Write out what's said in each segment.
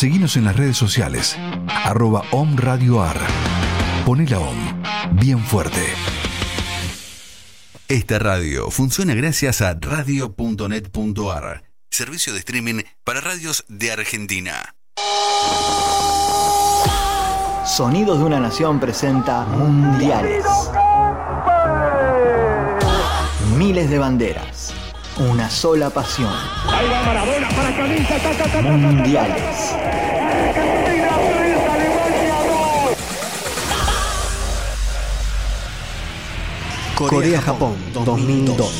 Seguinos en las redes sociales, @OMRadioAR. Poné la OM bien fuerte. Esta radio funciona gracias a radio.net.ar, servicio de streaming para radios de Argentina. Sonidos de una Nación presenta Mundiales. Miles de banderas, una sola pasión. Ahí va Maradona para camisa, Mundiales. Corea-Japón 2002.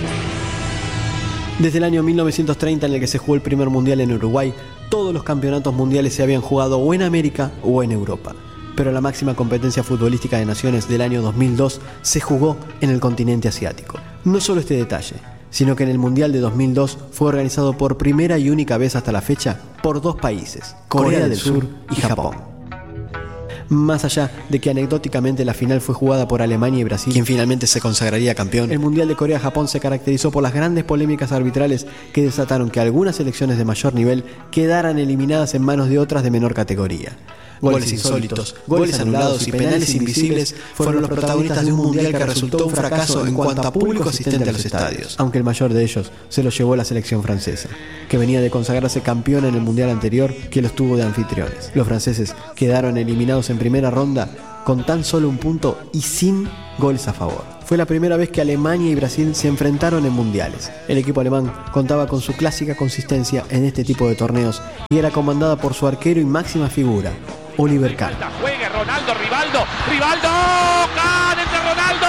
Desde el año 1930, en el que se jugó el primer mundial en Uruguay, todos los campeonatos mundiales se habían jugado o en América o en Europa. Pero la máxima competencia futbolística de naciones del año 2002 se jugó en el continente asiático. No solo este detalle, sino que en el Mundial de 2002 fue organizado por primera y única vez hasta la fecha por dos países, Corea del Sur y Japón. Más allá de que anecdóticamente la final fue jugada por Alemania y Brasil, quien finalmente se consagraría campeón, el Mundial de Corea-Japón se caracterizó por las grandes polémicas arbitrales que desataron que algunas selecciones de mayor nivel quedaran eliminadas en manos de otras de menor categoría. Goles insólitos, goles anulados y penales invisibles fueron los protagonistas de un mundial que resultó un fracaso en cuanto a público asistente a los estadios, aunque el mayor de ellos se lo llevó la selección francesa, que venía de consagrarse campeona en el mundial anterior, que los tuvo de anfitriones. Los franceses quedaron eliminados en primera ronda con tan solo un punto y sin goles a favor. Fue la primera vez que Alemania y Brasil se enfrentaron en mundiales. El equipo alemán contaba con su clásica consistencia en este tipo de torneos y era comandada por su arquero y máxima figura, Oliver Kahn. Juegue Ronaldo, Rivaldo, Kahn entre Ronaldo,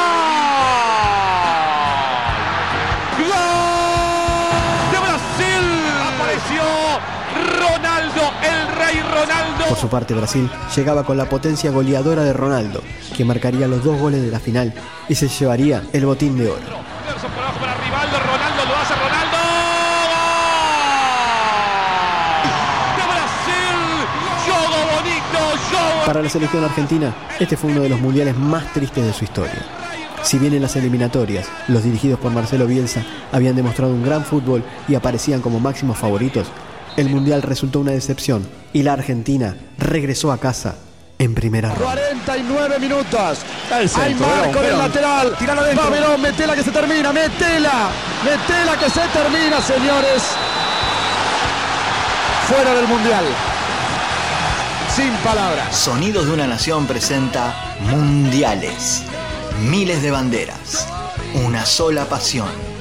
¡gol! ¡De Brasil! Apareció Ronaldo, el rey Ronaldo. Por su parte, Brasil llegaba con la potencia goleadora de Ronaldo, que marcaría los 2 goles de la final y se llevaría el botín de oro. Por abajo para Rivaldo, Ronaldo lo hace, Ronaldo. Para la selección argentina, este fue uno de los mundiales más tristes de su historia. Si bien en las eliminatorias, los dirigidos por Marcelo Bielsa habían demostrado un gran fútbol y aparecían como máximos favoritos, el mundial resultó una decepción y la Argentina regresó a casa en primera ronda. 49 minutos. Hay marco del lateral. Va Verón, metela que se termina, metela que se termina, señores. Fuera del mundial. Sin palabras. Sonidos de una Nación presenta Mundiales. Miles de banderas, una sola pasión.